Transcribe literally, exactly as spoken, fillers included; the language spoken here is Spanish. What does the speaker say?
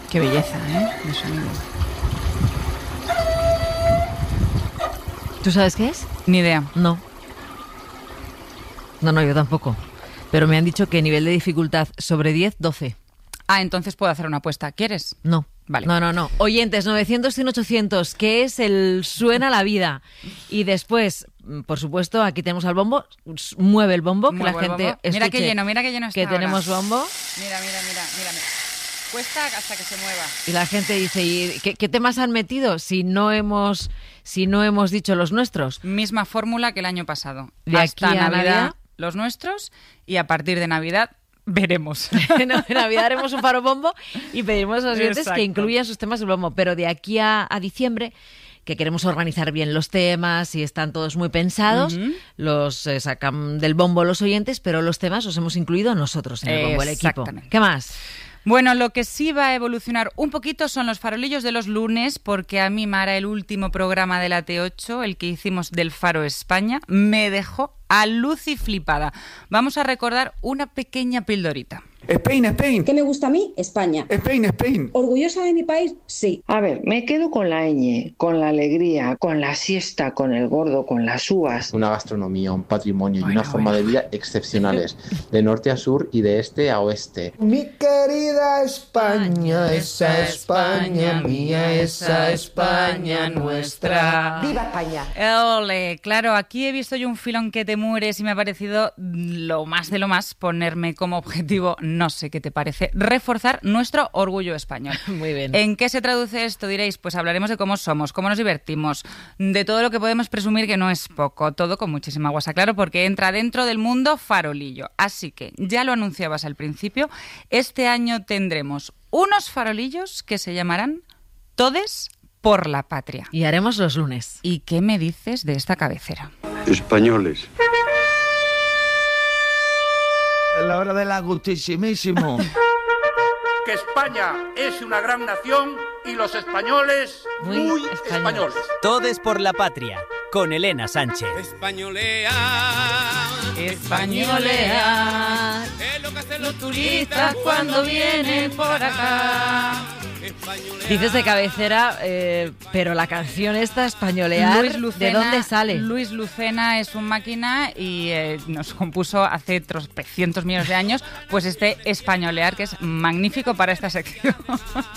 Qué belleza, ¿eh? De sonido. ¿Tú sabes qué es? Ni idea. No. No, no, yo tampoco. Pero me han dicho que nivel de dificultad sobre diez, doce. Ah, entonces puedo hacer una apuesta. ¿Quieres? No. Vale. No, no, no. Oyentes, novecientos, cien, ochocientos, ¿qué es el Suena la Vida? Y después, por supuesto, aquí tenemos al bombo. Mueve el bombo, que Muevo la gente el bombo. Mira qué escuche lleno, mira qué lleno está que ahora. tenemos bombo. Mira, mira, mira, mira, mira. Cuesta hasta que se mueva. Y la gente dice, ¿y qué, qué temas han metido si no hemos si no hemos dicho los nuestros? Misma fórmula que el año pasado. De hasta aquí a Navidad, Navidad, los nuestros, y a partir de Navidad veremos. No, en Navidad haremos un faro bombo y pediremos a los oyentes Exacto. que incluyan sus temas del bombo. Pero de aquí a, a diciembre, que queremos organizar bien los temas y están todos muy pensados, uh-huh. los eh, sacan del bombo los oyentes, pero los temas los hemos incluido nosotros en el bombo, el equipo. ¿Qué más? Bueno, lo que sí va a evolucionar un poquito son los farolillos de los lunes, porque a mí, Mara, el último programa de la T ocho, el que hicimos del Faro España, me dejó a luz y flipada. Vamos a recordar una pequeña pildorita. Spain, Spain. ¿Qué me gusta a mí? España. Spain, Spain. ¿Orgullosa de mi país? Sí. A ver, me quedo con la ñ, con la alegría, con la siesta, con el gordo, con las uvas. Una gastronomía, un patrimonio bueno, y una forma bueno. de vida excepcionales, de norte a sur y de este a oeste. Mi querida España, esa España mía, esa España nuestra. ¡Viva España! Ole, claro, aquí he visto yo un filón que te mueres y me ha parecido lo más de lo más ponerme como objetivo, no sé qué te parece, reforzar nuestro orgullo español. Muy bien. ¿En qué se traduce esto? Diréis, pues hablaremos de cómo somos, cómo nos divertimos, de todo lo que podemos presumir que no es poco, todo con muchísima guasa, claro, porque entra dentro del mundo farolillo. Así que, ya lo anunciabas al principio, este año tendremos unos farolillos que se llamarán Todes por la Patria. Y haremos los lunes. ¿Y qué me dices de esta cabecera? Españoles. La hora del agustísimísimo. Que España es una gran nación y los españoles muy, muy españoles. españoles. Todes por la Patria, con Elena Sánchez. Españolea, españolea, es lo que hacen los turistas cuando vienen por acá. Dices de cabecera, eh, pero la canción esta, españolear, Luis Lucena, ¿de dónde sale? Luis Lucena es un máquina y eh, nos compuso hace tropecientos millones de años pues este españolear, que es magnífico para esta sección.